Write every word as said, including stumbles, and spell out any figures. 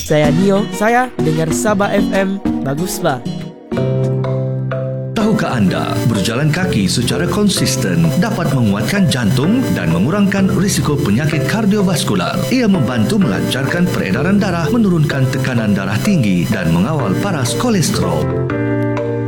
Saya Nio, saya dengar Sabah F M. Bagus bah. Tahukah anda, berjalan kaki secara konsisten dapat menguatkan jantung dan mengurangkan risiko penyakit kardiovaskular. Ia membantu melancarkan peredaran darah, menurunkan tekanan darah tinggi dan mengawal paras kolesterol.